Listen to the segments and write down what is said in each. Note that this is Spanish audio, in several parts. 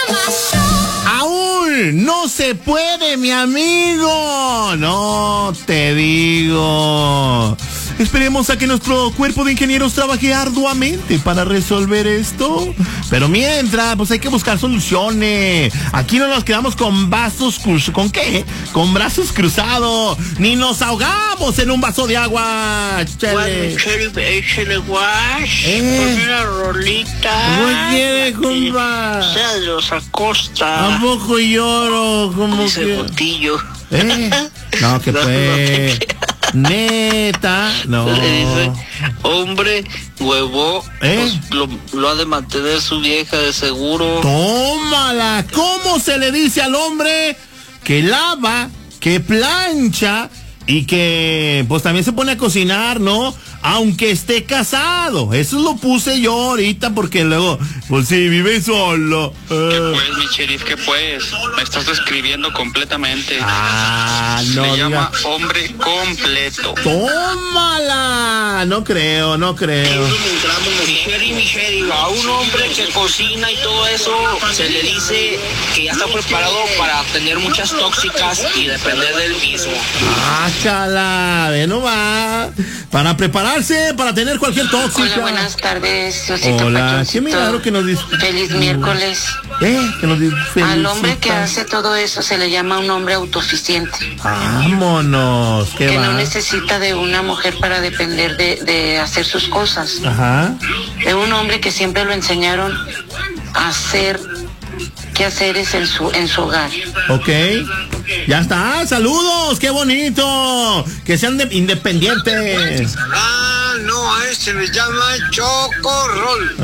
Aún no se puede, mi amigo. No te digo. Esperemos a que nuestro cuerpo de ingenieros trabaje arduamente para resolver esto. Pero mientras, pues hay que buscar soluciones. Aquí no nos quedamos con vasos cruzados. ¿Con qué? Con brazos cruzados. Ni nos ahogamos en un vaso de agua. Échale guash. Pon una rolita. Oye, compa. Se los acosta. ¿A poco lloro? Como ese que... botillo. No, que fue... Neta, no. Le dice, hombre, huevo, pues lo ha de mantener su vieja de seguro. Tómala. ¿Cómo se le dice al hombre que lava, que plancha y que pues también se pone a cocinar, ¿no? Aunque esté casado? Eso lo puse yo ahorita porque luego, pues sí, vive solo. ¿Qué pues, mi sheriff? ¿Qué pues? Me estás describiendo completamente. No. Se llama hombre completo. Tómala. No creo. Mi sheriff, a un hombre que cocina y todo eso se le dice que ya está preparado para tener muchas tóxicas y depender del mismo. Chala, ve nomás. Para prepararse, para tener cualquier tóxica. Hola, buenas tardes. Diosito Hola, Pachoncito. qué milagro que nos dice. Feliz miércoles. Que nos dice. Al hombre que hace todo eso se le llama un hombre autosuficiente. Vámonos. Que no necesita de una mujer para depender de hacer sus cosas. Ajá. De un hombre que siempre lo enseñaron a hacer quehaceres en su hogar. Ok. Ya está. Saludos. Qué bonito. Que sean independientes. No, a este le llama chocorrol.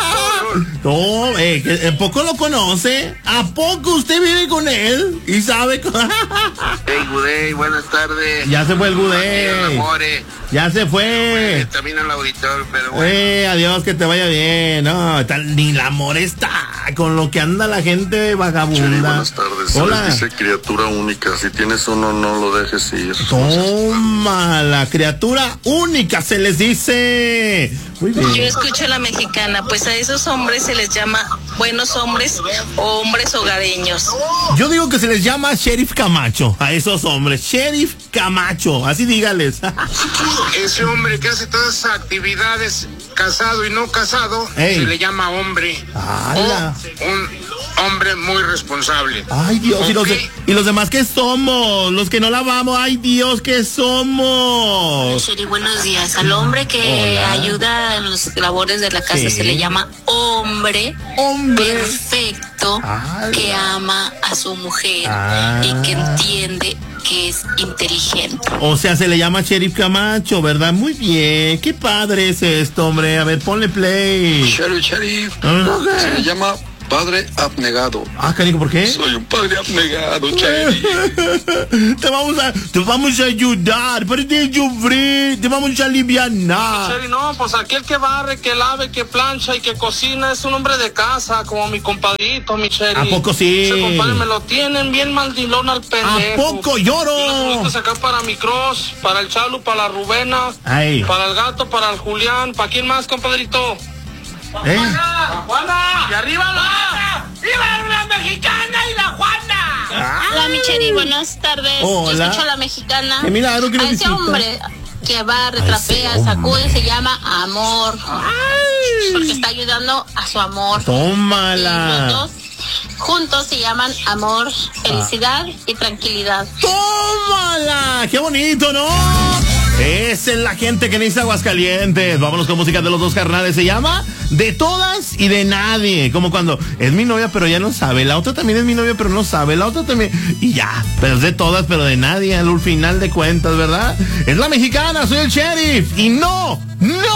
No, ¿poco lo conoce? ¿A poco usted vive con él? Y sabe. Hey, Gudey, buenas tardes. Ya se fue el Gudey. Ya se fue. También al auditor, pero bueno. Adiós, que te vaya bien. No, ni la amor está con lo que anda la gente vagabunda. Sí, buenas tardes. Hola. Se les dice criatura única. Si tienes uno, no lo dejes ir. Toma, la criatura única se les dice. Muy bien. Yo escucho a la mexicana, pues a esos hombres se les llama buenos hombres o hombres hogareños. Yo digo que se les llama Sheriff Camacho a esos hombres. Sheriff Camacho, así dígales. Ese hombre que hace todas esas actividades, casado y no casado, se le llama hombre. Un hombre muy responsable. Ay, Dios, okay. ¿Y los demás qué somos? Los que no lavamos, ay, Dios, ¿qué somos? Sheri, buenos días. Al hombre que ayuda en las labores de la casa se le llama hombre perfecto, que ama a su mujer y que entiende que es inteligente. O sea, se le llama Sheriff Camacho, ¿verdad? Muy bien, qué padre es esto, hombre. A ver, ponle play. Sheriff. Se le llama padre abnegado. Canico, ¿por qué? Soy un padre abnegado, Sheriff. Te vamos a ayudar, pero te sufrir, te vamos a alivianar. Sheriff, no, pues aquel que barre, que lave, que plancha y que cocina es un hombre de casa, como mi compadrito, mi Sheriff. ¿A poco sí? Ese compadre me lo tienen bien maldilón al pendejo. ¿A poco lloro? Y los busco sacar para mi cross, para el Chalu, para la Rubena, para el gato, para el Julián. ¿Para quién más, compadrito? ¡Juana! ¡Y arriba la! ¡Viva la mexicana y la Juana! Hola, mi Sheriff, buenas tardes. Hola. Yo escucho a la mexicana. Qué milagro que a ese hombre que va, retrapea, sacude, se llama amor. Porque está ayudando a su amor. Tómala. Y los dos juntos se llaman amor, felicidad y tranquilidad. ¡Tómala! ¡Qué bonito!, ¿no? Esa es la gente que necesita Aguascalientes. Vámonos con música de los dos carnales. Se llama De Todas y de Nadie. Como cuando es mi novia pero ya no sabe. La otra también es mi novia pero no sabe. La otra también. Y ya. Pero es de todas pero de nadie al final de cuentas, ¿verdad? Es la mexicana. Soy el Sheriff. Y no